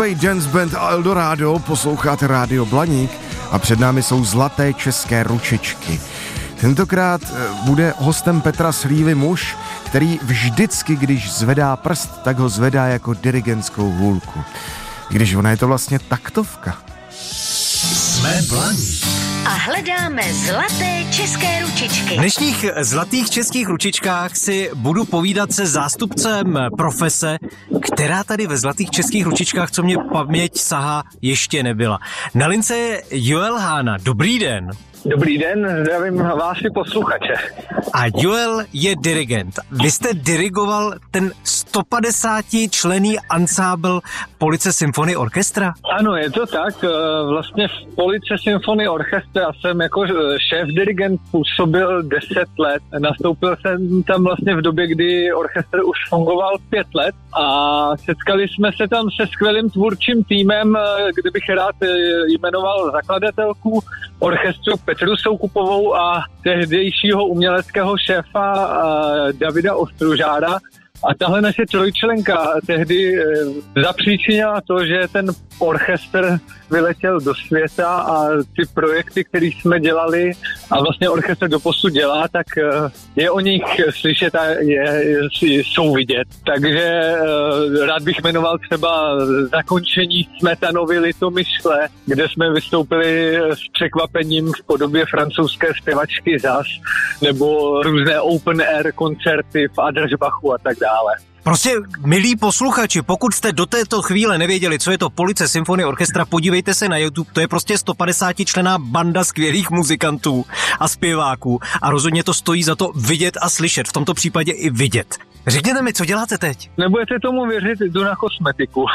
Nový dance band Eldorado, posloucháte Rádio Blaník a před námi jsou zlaté české ručičky. Tentokrát bude hostem Petra Slívy muž, který vždycky, když zvedá prst, tak ho zvedá jako dirigentskou hůlku. Když ona je to vlastně taktovka. Jsme Blaník. A hledáme zlaté české ručičky. V dnešních zlatých českých ručičkách si budu povídat se zástupcem profese, která tady ve zlatých českých ručičkách, co mě paměť sahá, ještě nebyla. Na lince je Joel Hána. Dobrý den. Dobrý den, zdravím vás i posluchače. A Joel je dirigent. Vy jste dirigoval ten 150členný ansábl Police Symphony Orchestra? Ano, je to tak. Vlastně v Police Symphony Orchestra jsem jako šéf-dirigent působil 10 let. Nastoupil jsem tam vlastně v době, kdy orchestr už fungoval 5 let a setkali jsme se tam se skvělým tvůrčím týmem, kde bych rád jmenoval zakladatelku orchestru Petru Soukupovou a tehdejšího uměleckého šéfa Davida Ostružára. A tahle naše trojčlenka tehdy zapříčinila to, že ten orchestr vyletěl do světa a ty projekty, které jsme dělali a vlastně orchestr doposud dělá, tak je o nich slyšet a jsou vidět. Takže rád bych jmenoval třeba zakončení Smetanovy Litomyšle, kde jsme vystoupili s překvapením v podobě francouzské zpěvačky Zas, nebo různé open air koncerty v Adržbachu a tak dále. Prostě, milí posluchači, pokud jste do této chvíle nevěděli, co je to Police Symphony Orchestra, podívejte se na YouTube, to je prostě 150členná banda skvělých muzikantů a zpěváků a rozhodně to stojí za to vidět a slyšet, v tomto případě i vidět. Řekněte mi, co děláte teď? Nebudete tomu věřit, jdu na kosmetiku.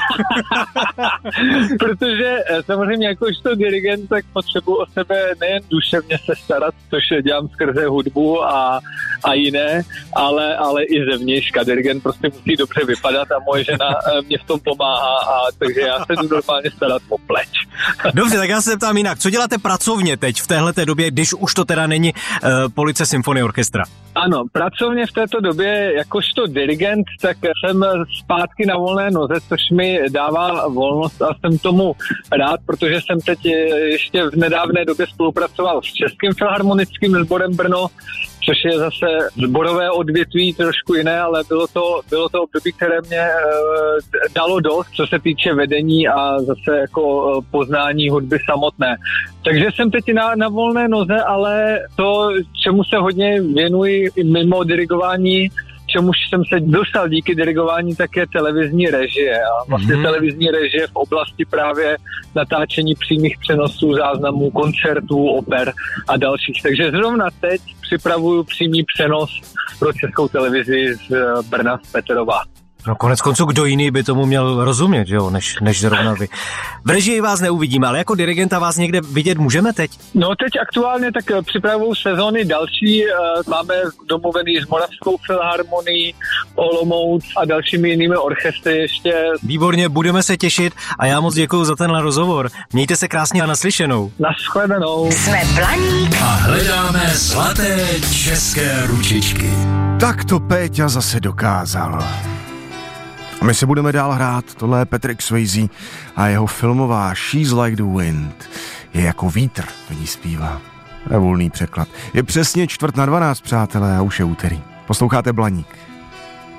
Protože samozřejmě jakožto dirigent, tak potřebuji o sebe nejen duševně se starat, což dělám skrze hudbu a jiné, ale i zevnějška. Dirigent prostě musí dobře vypadat a moje žena mě v tom pomáhá, takže já se jdu normálně starat o pleť. Dobře, tak já se zeptám jinak. Co děláte pracovně teď v téhleté době, když už to teda není Police Symphony Orchestra? Ano, pracovně v této době jakožto dirigent, tak jsem zpátky na volné noze, což mi dává volnost a jsem tomu rád, protože jsem teď ještě v nedávné době spolupracoval s Českým filharmonickým sborem Brno, což je zase sborové odvětví, trošku jiné, ale bylo to období, které mě dalo dost, co se týče vedení a zase jako poznání hudby samotné. Takže jsem teď na volné noze, ale to, čemu se hodně věnuji mimo dirigování, čemuž jsem se dostal díky dirigování, tak je televizní režie. A vlastně televizní režie v oblasti právě natáčení přímých přenosů, záznamů, koncertů, oper a dalších. Takže zrovna teď připravuju přímý přenos pro Českou televizi z Brna, z Petrova. No konec konců, kdo jiný by tomu měl rozumět, jo, než zrovna vy. V režii vás neuvidíme, ale jako dirigenta vás někde vidět můžeme teď? No teď aktuálně tak připravuju sezóny další, máme domluvený s Moravskou filharmonií, Olomouc a dalšími jinými orchestry ještě. Výborně, budeme se těšit a já moc děkuju za tenhle rozhovor. Mějte se krásně a naslyšenou. Nashledanou. Jsme Blaník a hledáme zlaté české ručičky. Tak to Péťa zase dokázal. A my se budeme dál hrát, tohle je Patrick Swayze a jeho filmová She's Like the Wind. Je jako vítr, to ní zpívá. Je volný překlad. Je přesně 11:45, přátelé, a už je úterý. Posloucháte Blaník.